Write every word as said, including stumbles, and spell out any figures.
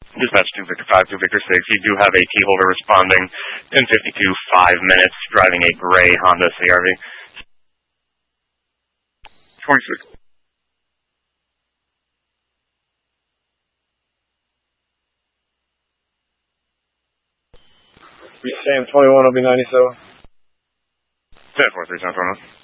Dispatch two Victor five, two Victor six, you do have a key holder responding ten fifty-two, five minutes, driving a gray Honda C R V. twenty-six. Sam twenty-one will be ninety-seven. ten four three, San Antonio.